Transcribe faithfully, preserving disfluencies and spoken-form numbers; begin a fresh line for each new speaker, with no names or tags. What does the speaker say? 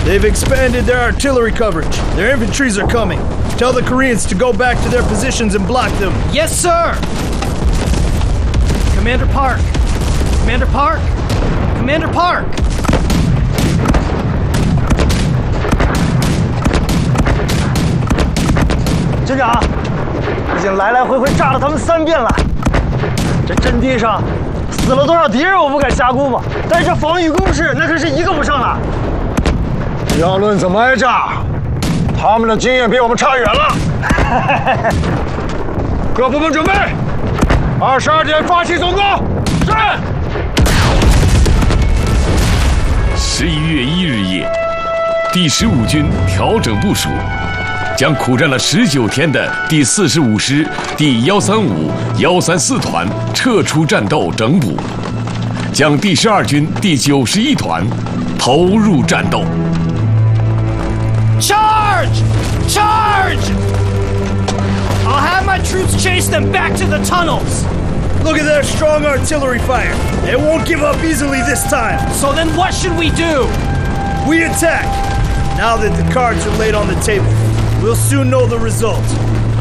They've expanded their artillery coverage. Their infantries are coming. Tell the Koreans to go back to their positions and block them.
Yes, sir! Commander Park! Commander Park! Commander Park!
军长，已经来来回回炸了他们三遍了。这阵地上死了多少敌人，我不敢瞎估摸，但是这防御工事那可是一个不剩啊。
要论怎么挨炸，他们的经验比我们差远了。各部门准备，二十二点发起总攻。是。
十一月一日夜，第十五军调整部署。 将苦战了十九天的第四十五师第幺三五、幺三四团撤出战斗整补，将第十二军第九十一团投入战斗。
Charge! Charge! I'll have my troops chase them back to the tunnels.
Look at their strong artillery fire. They won't give up easily this time.
So then what should we do?
We attack. Now that the cards are laid on the table. We'll soon know the result.